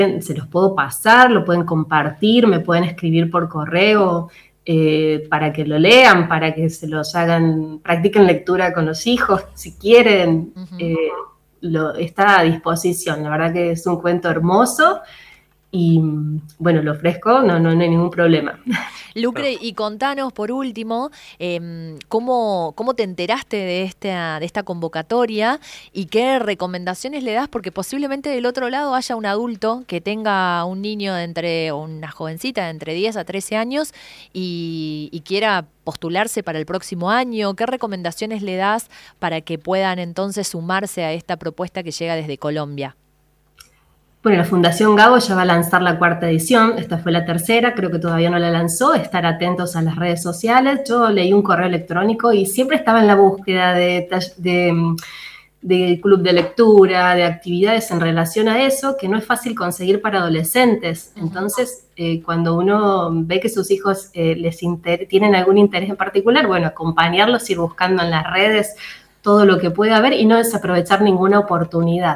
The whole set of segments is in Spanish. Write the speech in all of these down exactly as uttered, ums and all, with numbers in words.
se los puedo pasar, lo pueden compartir, me pueden escribir por correo eh, para que lo lean, para que se los hagan, practiquen lectura con los hijos, si quieren, uh-huh. eh, lo, está a disposición. La verdad que es un cuento hermoso. Y bueno, lo ofrezco, no, no, no hay ningún problema. Lucre, y contanos por último, eh, ¿cómo, ¿cómo te enteraste de esta, de esta convocatoria y qué recomendaciones le das? Porque posiblemente del otro lado haya un adulto que tenga un niño de entre, o una jovencita de entre diez a trece años y, y quiera postularse para el próximo año. ¿Qué recomendaciones le das para que puedan entonces sumarse a esta propuesta que llega desde Colombia? Bueno, la Fundación Gabo ya va a lanzar la cuarta edición, esta fue la tercera, creo que todavía no la lanzó, estar atentos a las redes sociales. Yo leí un correo electrónico y siempre estaba en la búsqueda de, de, de club de lectura, de actividades en relación a eso, que no es fácil conseguir para adolescentes. Entonces, eh, cuando uno ve que sus hijos eh, les inter- tienen algún interés en particular, bueno, acompañarlos, ir buscando en las redes todo lo que pueda haber y no desaprovechar ninguna oportunidad.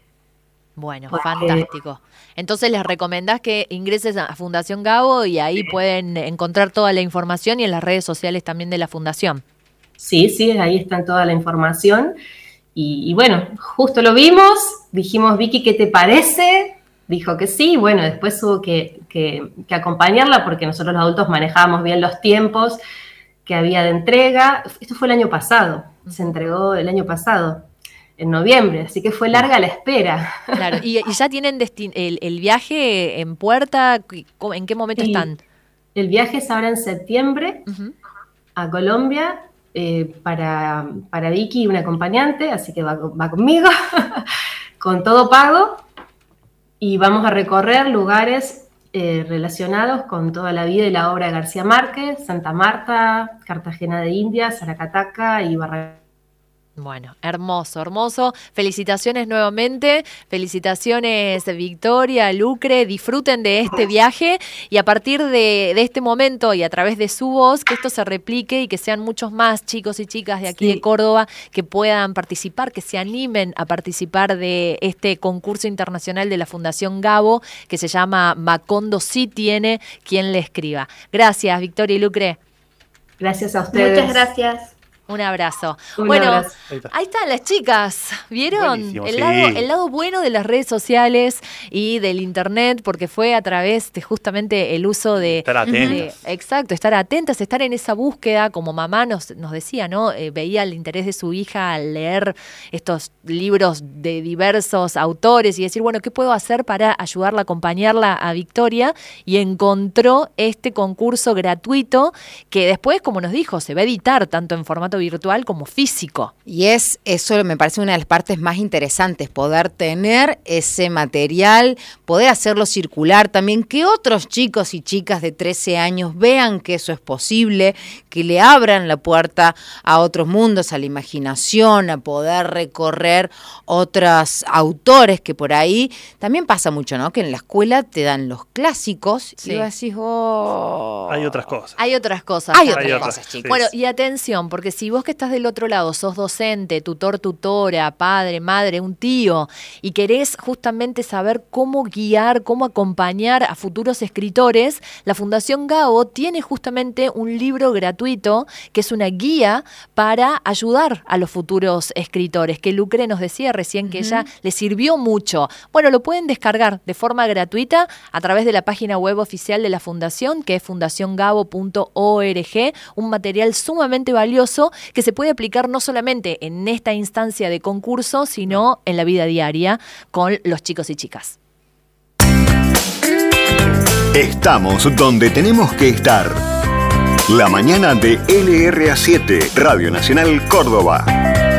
Bueno, porque... fantástico. Entonces les recomendás que ingreses a Fundación Gabo y ahí pueden encontrar toda la información y en las redes sociales también de la Fundación. Sí, sí, ahí está toda la información. Y, y bueno, justo lo vimos, dijimos, Vicky, ¿qué te parece? Dijo que sí, bueno, después hubo que, que, que acompañarla porque nosotros los adultos manejábamos bien los tiempos que había de entrega. Esto fue el año pasado, se entregó el año pasado. En noviembre, así que fue larga la espera. Claro, ¿y, y ya tienen destin- el, el viaje en puerta? ¿En qué momento sí, están? El viaje es ahora en septiembre uh-huh. a Colombia eh, para, para Vicky, una acompañante, así que va, va conmigo, con todo pago, y vamos a recorrer lugares eh, relacionados con toda la vida y la obra de García Márquez, Santa Marta, Cartagena de Indias, Zaracataca y Barranquilla. Bueno, hermoso, hermoso. Felicitaciones nuevamente, felicitaciones Victoria, Lucre, disfruten de este viaje y a partir de, de este momento y a través de su voz, que esto se replique y que sean muchos más chicos y chicas de aquí sí. de Córdoba que puedan participar, que se animen a participar de este concurso internacional de la Fundación Gabo que se llama Macondo sí tiene quien le escriba. Gracias, Victoria y Lucre. Gracias a ustedes. Muchas gracias. Un abrazo. Un bueno, abrazo. Ahí, está. ahí están las chicas, ¿vieron? Buenísimo, el, sí. lado, el lado bueno de las redes sociales y del internet, porque fue a través de justamente el uso de... Estar atentas. De, exacto, estar atentas, estar en esa búsqueda, como mamá nos, nos decía, ¿no? Eh, veía el interés de su hija al leer estos libros de diversos autores y decir, bueno, ¿qué puedo hacer para ayudarla, acompañarla a Victoria? Y encontró este concurso gratuito que después, como nos dijo, se va a editar tanto en formato virtual como físico. Y es eso me parece una de las partes más interesantes, poder tener ese material, poder hacerlo circular también, que otros chicos y chicas de trece años vean que eso es posible, que le abran la puerta a otros mundos, a la imaginación, a poder recorrer otros autores que por ahí también pasa mucho, ¿no? Que en la escuela te dan los clásicos sí. y vos decís, oh... Hay otras cosas. Hay otras cosas. Hay otras Hay cosas, otras, chicos. sí. Bueno, y atención, porque si vos que estás del otro lado sos docente, tutor, tutora, padre, madre, un tío, y querés justamente saber cómo guiar, cómo acompañar a futuros escritores, la Fundación Gabo tiene justamente un libro gratuito que es una guía para ayudar a los futuros escritores, que Lucre nos decía recién que uh-huh. ella le sirvió mucho. Bueno, lo pueden descargar de forma gratuita a través de la página web oficial de la Fundación, que es fundación gabo punto org, un material sumamente valioso que se puede aplicar no solamente en esta instancia de concurso, sino en la vida diaria con los chicos y chicas. Estamos donde tenemos que estar. La mañana de L R A siete, Radio Nacional Córdoba.